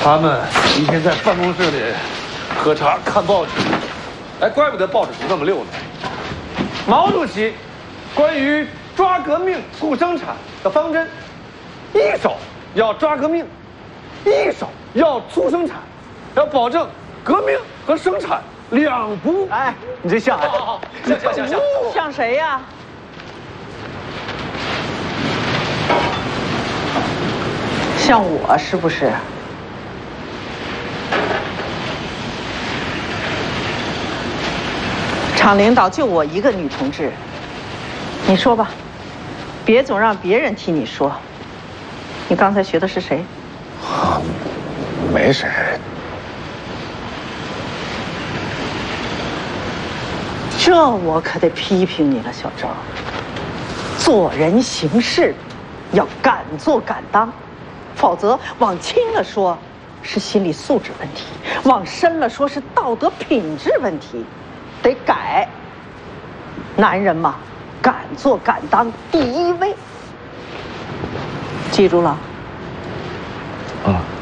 他们一天在办公室里喝茶看报纸，哎，怪不得报纸读那么溜呢。毛主席关于抓革命固生产的方针，一手要抓革命，一手要促生产，要保证革命和生产两不。 哎，你这像啊？像， 像谁呀？像我是不是？厂领导就我一个女同志，你说吧，别总让别人替你说。你刚才学的是谁？ 啊，没谁。 这我可得批评你了，小赵。做人行事要敢做敢当，否则往轻了说是心理素质问题，往深了说是道德品质问题，得改。男人嘛，敢做敢当第一位，记住了。